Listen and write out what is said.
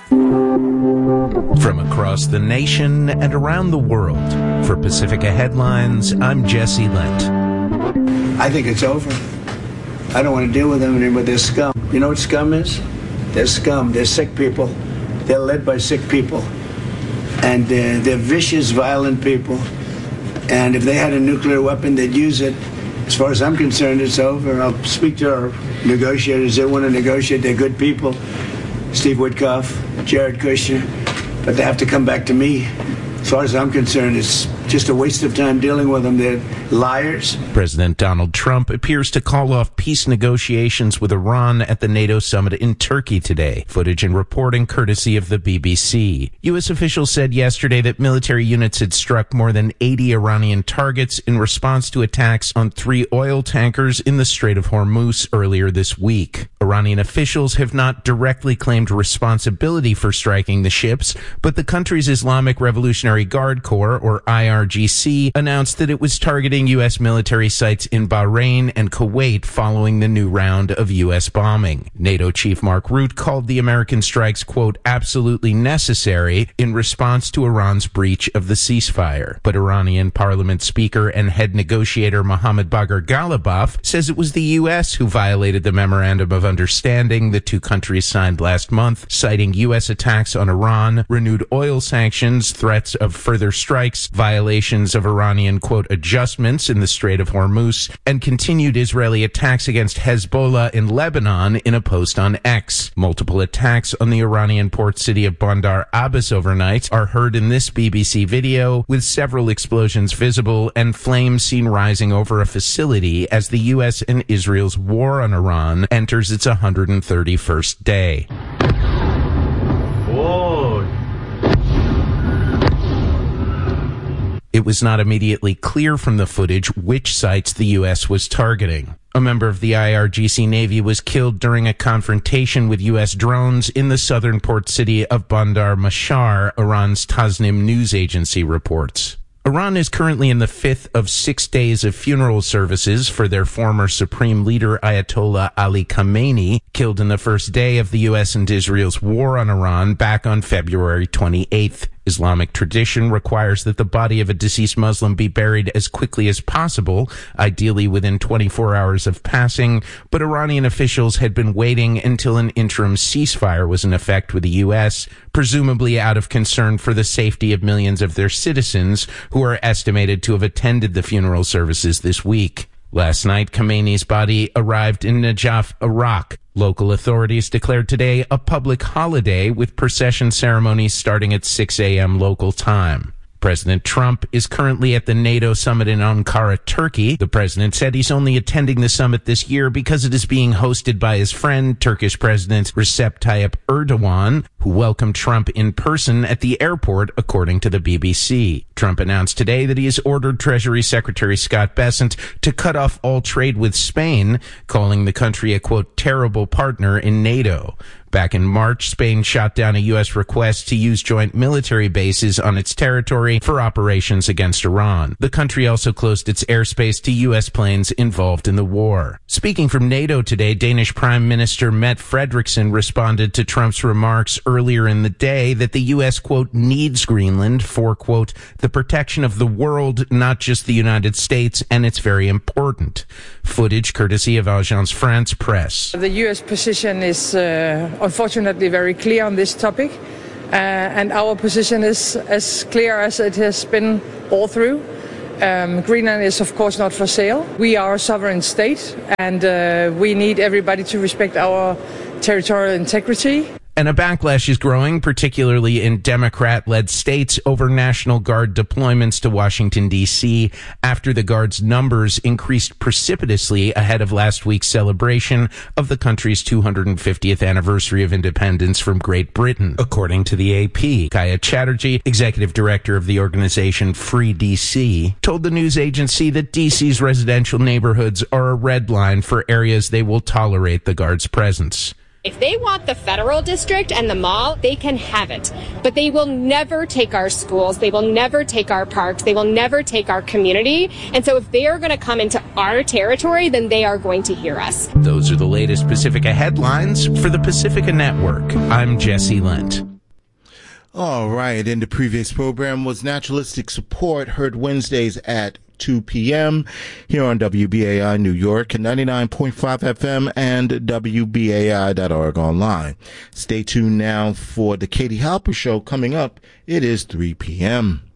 From across the nation and around the world, for Pacifica Headlines, I'm Jesse Lent. I think it's over. I don't want to deal with them anymore. They're scum. You know what scum is? They're scum. They're sick people. They're led by sick people. And they're vicious, violent people. And if they had a nuclear weapon, they'd use it. As far as I'm concerned, it's over. I'll speak to our negotiators. They want to negotiate. They're good people. Steve Witkoff, Jared Kushner. But they have to come back to me. As far as I'm concerned, it's just a waste of time dealing with them. They're liars. President Donald Trump appears to call off peace negotiations with Iran at the NATO summit in Turkey today. Footage and reporting courtesy of the BBC. U.S. officials said yesterday that military units had struck more than 80 Iranian targets in response to attacks on 3 oil tankers in the Strait of Hormuz earlier this week. Iranian officials have not directly claimed responsibility for striking the ships, but the country's Islamic Revolutionary Guard Corps, or IRGC, announced that it was targeting U.S. military sites in Bahrain and Kuwait following the new round of U.S. bombing. NATO Chief Mark Rutte called the American strikes, quote, absolutely necessary in response to Iran's breach of the ceasefire. But Iranian Parliament Speaker and head negotiator Mohammad Bagher Ghalibaf says it was the U.S. who violated the Memorandum of Understanding the two countries signed last month, citing U.S. attacks on Iran, renewed oil sanctions, threats of further strikes, violations of Iranian, quote, adjustments in the Strait of Hormuz, and continued Israeli attacks against Hezbollah in Lebanon in a post on X. Multiple attacks on the Iranian port city of Bandar Abbas overnight are heard in this BBC video, with several explosions visible and flames seen rising over a facility as the U.S. and Israel's war on Iran enters its 131st day. Whoa. It was not immediately clear from the footage which sites the U.S. was targeting. A member of the IRGC Navy was killed during a confrontation with U.S. drones in the southern port city of Bandar Mashar, Iran's Tasnim news agency reports. Iran is currently in the 5th of 6 days of funeral services for their former supreme leader Ayatollah Ali Khamenei, killed in the first day of the U.S. and Israel's war on Iran back on February 28th. Islamic tradition requires that the body of a deceased Muslim be buried as quickly as possible, ideally within 24 hours of passing, but Iranian officials had been waiting until an interim ceasefire was in effect with the U.S., presumably out of concern for the safety of millions of their citizens who are estimated to have attended the funeral services this week. Last night, Khamenei's body arrived in Najaf, Iraq. Local authorities declared today a public holiday with procession ceremonies starting at 6 a.m. local time. President Trump is currently at the NATO summit in Ankara, Turkey. The president said he's only attending the summit this year because it is being hosted by his friend, Turkish President Recep Tayyip Erdogan, who welcomed Trump in person at the airport, according to the BBC. Trump announced today that he has ordered Treasury Secretary Scott Bessent to cut off all trade with Spain, calling the country a, quote, terrible partner in NATO. Back in March, Spain shot down a U.S. request to use joint military bases on its territory for operations against Iran. The country also closed its airspace to U.S. planes involved in the war. Speaking from NATO today, Danish Prime Minister Mette Frederiksen responded to Trump's remarks earlier in the day that the U.S., quote, needs Greenland for, quote, the protection of the world, not just the United States, and it's very important. Footage courtesy of Agence France Presse. The U.S. position is unfortunately very clear on this topic, and our position is as clear as it has been all through. Greenland is of course not for sale. We are a sovereign state, and we need everybody to respect our territorial integrity. And a backlash is growing, particularly in Democrat-led states, over National Guard deployments to Washington, D.C., after the Guard's numbers increased precipitously ahead of last week's celebration of the country's 250th anniversary of independence from Great Britain, according to the AP. Kaya Chatterjee, executive director of the organization Free D.C., told the news agency that D.C.'s residential neighborhoods are a red line for areas they will tolerate the Guard's presence. If they want the federal district and the mall, they can have it. But they will never take our schools. They will never take our parks. They will never take our community. And so if they are going to come into our territory, then they are going to hear us. Those are the latest Pacifica headlines for the Pacifica Network. I'm Jesse Lent. All right. And the previous program was Naturalistic Support, heard Wednesdays at 2 p.m. here on WBAI New York at 99.5 FM and WBAI.org online. Stay tuned now for the Katie Halper Show coming up. It is 3 p.m.